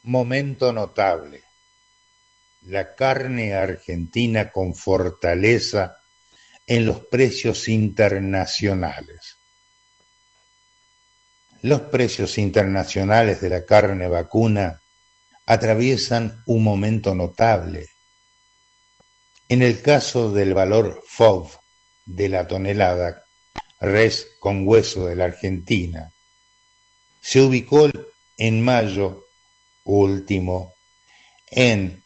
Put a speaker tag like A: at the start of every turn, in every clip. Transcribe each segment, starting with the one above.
A: Momento notable: la carne argentina con fortaleza en los precios internacionales. Los precios internacionales de la carne vacuna atraviesan un momento notable. En el caso del valor FOB de la tonelada, res con hueso de la Argentina, se ubicó en mayo último en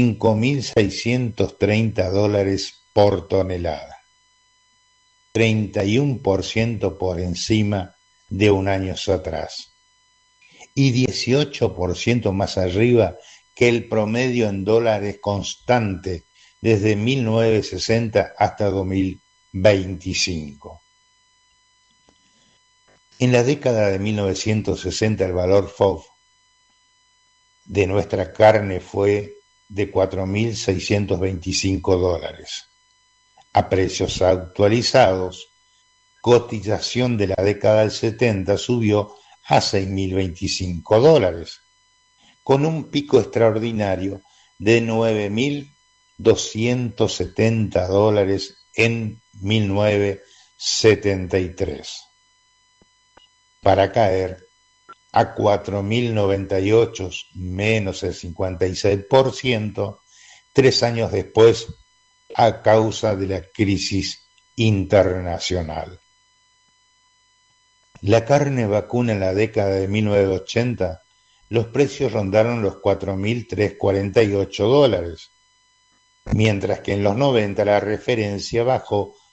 A: $5.630 por tonelada, 31% por encima de un año atrás y 18% más arriba que el promedio en dólares constante desde 1960 hasta 2025. En la década de 1960 el valor FOB de nuestra carne fue de $4.625. A precios actualizados, cotización de la década del 70 subió a $6.025, con un pico extraordinario de $9.270 en 1973, para caer a $4.098, menos el 56%, 3 años después, a causa de la crisis internacional. La carne vacuna en la década de 1980, los precios rondaron los $4.348, mientras que en los 90 la referencia bajó